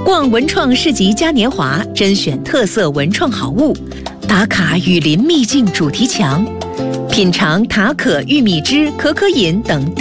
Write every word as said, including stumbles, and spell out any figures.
逛文创市集嘉年华，甄选特色文创好物，打卡雨林秘境主题墙，品尝塔可玉米汁可可饮等。